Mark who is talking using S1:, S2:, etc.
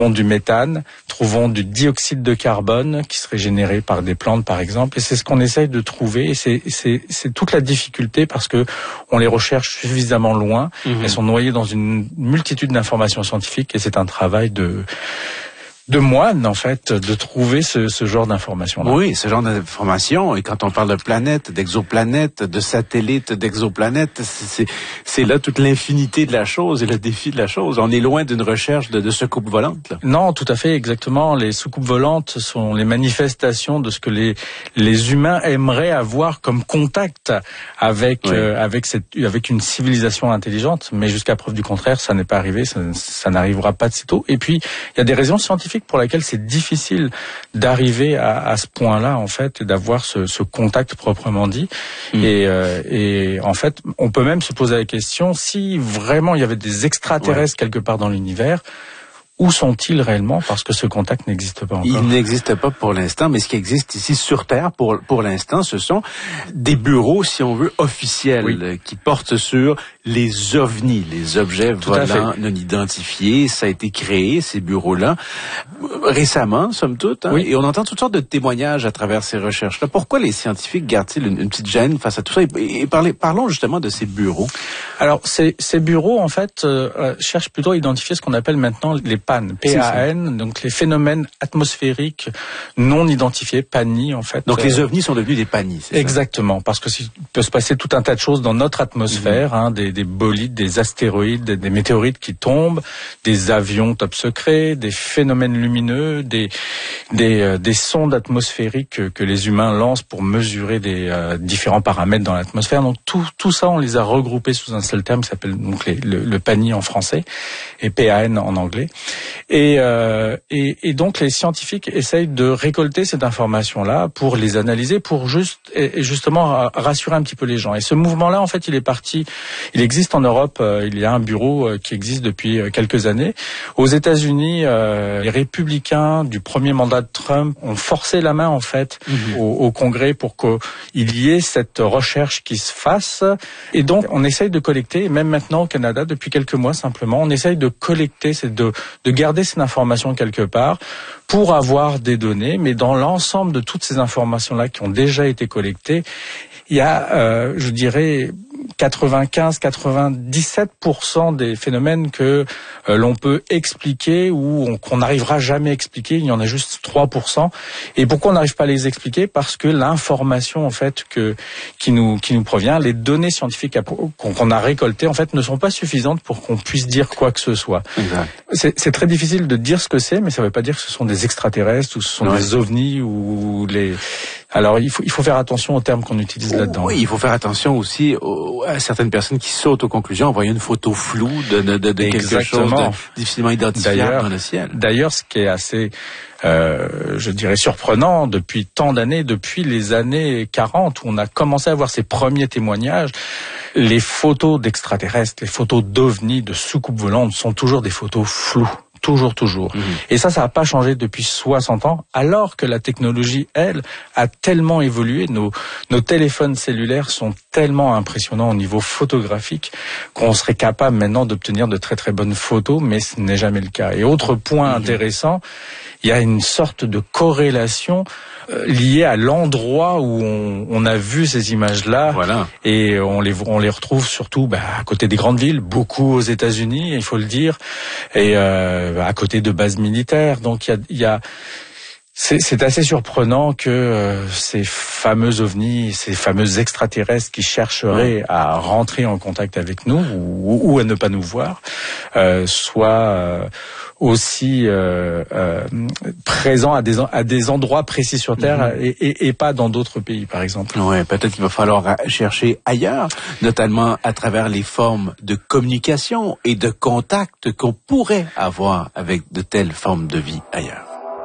S1: du méthane, trouvons du dioxyde de carbone qui serait généré par des plantes par exemple, et c'est ce qu'on essaye de trouver, et c'est toute la difficulté parce que on les recherche suffisamment loin, elles sont noyées dans une multitude d'informations scientifiques, et c'est un travail de moine, en fait, de trouver ce genre d'informations-là.
S2: Oui, ce genre d'informations. Et quand on parle de planètes, d'exoplanètes, de satellites, d'exoplanètes, c'est là toute l'infinité de la chose et le défi de la chose. On est loin d'une recherche de soucoupes volantes, là.
S1: Non, tout à fait, exactement. Les soucoupes volantes sont les manifestations de ce que les humains aimeraient avoir comme contact avec une civilisation intelligente. Mais jusqu'à preuve du contraire, ça n'est pas arrivé, ça n'arrivera pas de sitôt. Et puis, il y a des raisons scientifiques pour laquelle c'est difficile d'arriver à ce point-là, en fait, et d'avoir ce contact proprement dit. Et en fait, on peut même se poser la question, si vraiment il y avait des extraterrestres quelque part dans l'univers, où sont-ils réellement? Parce que ce contact n'existe pas encore.
S2: Il n'existe pas pour l'instant, mais ce qui existe ici sur Terre pour l'instant, ce sont des bureaux, si on veut, officiels, qui portent sur les ovnis, les objets volants non identifiés. Ça a été créé, ces bureaux-là, récemment, somme toute. Hein, et on entend toutes sortes de témoignages à travers ces recherches-là. Pourquoi les scientifiques gardent-ils une petite gêne face à tout ça? Et parlons justement de ces bureaux.
S1: Alors, ces bureaux, en fait, cherchent plutôt à identifier ce qu'on appelle maintenant les PAN, P-A-N, donc les phénomènes atmosphériques non identifiés, PANI, en fait.
S2: Donc les ovnis sont devenus des PANI, c'est ça?
S1: Exactement, parce que il peut se passer tout un tas de choses dans notre atmosphère, hein, des bolides, des astéroïdes, des météorites qui tombent, des avions top secrets, des phénomènes lumineux, des sondes atmosphériques que les humains lancent pour mesurer des différents paramètres dans l'atmosphère. Donc tout ça, on les a regroupés sous un seul terme qui s'appelle donc le PANI en français et PAN en anglais. Et donc les scientifiques essayent de récolter cette information-là pour les analyser, pour justement rassurer un petit peu les gens. Et ce mouvement-là, en fait, il existe en Europe, il y a un bureau qui existe depuis quelques années. Aux États-Unis, les républicains du premier mandat de Trump ont forcé la main, en fait, au Congrès pour qu'il y ait cette recherche qui se fasse. Et donc, on essaye de collecter, même maintenant au Canada, depuis quelques mois simplement, on essaye de collecter, de garder cette information quelque part pour avoir des données, mais dans l'ensemble de toutes ces informations-là qui ont déjà été collectées, il y a, je dirais, 95-97% des phénomènes que l'on peut expliquer ou qu'on n'arrivera jamais à expliquer. Il y en a juste 3%. Et pourquoi on n'arrive pas à les expliquer? Parce que l'information, en fait, qui nous provient, les données scientifiques qu'on a récoltées, en fait, ne sont pas suffisantes pour qu'on puisse dire quoi que ce soit. C'est très difficile de dire ce que c'est, mais ça ne veut pas dire que ce sont des extraterrestres ou ce sont des ovnis ou les... Alors, il faut faire attention aux termes qu'on utilise là-dedans.
S2: Oui, il faut faire attention aussi à certaines personnes qui sautent aux conclusions en voyant une photo floue de quelque chose de difficilement identifiable dans le ciel.
S1: D'ailleurs, ce qui est assez, je dirais, surprenant depuis tant d'années, depuis les années 40, où on a commencé à voir ces premiers témoignages, les photos d'extraterrestres, les photos d'ovnis, de soucoupes volantes sont toujours des photos floues. Toujours. Et ça n'a pas changé depuis 60 ans, alors que la technologie, elle, a tellement évolué. Nos téléphones cellulaires sont tellement impressionnants au niveau photographique qu'on serait capable maintenant d'obtenir de très très bonnes photos, mais ce n'est jamais le cas. Et autre point intéressant, il y a une sorte de corrélation liée à l'endroit où on a vu ces images-là.
S2: Voilà.
S1: Et on les retrouve surtout à côté des grandes villes, beaucoup aux États-Unis, il faut le dire, et à côté de bases militaires. Donc c'est assez surprenant que ces fameux ovnis, ces fameux extraterrestres qui chercheraient à rentrer en contact avec nous ou à ne pas nous voir, soient aussi présents à des endroits précis sur Terre et pas dans d'autres pays, par exemple.
S2: Ouais, peut-être qu'il va falloir chercher ailleurs, notamment à travers les formes de communication et de contact qu'on pourrait avoir avec de telles formes de vie ailleurs.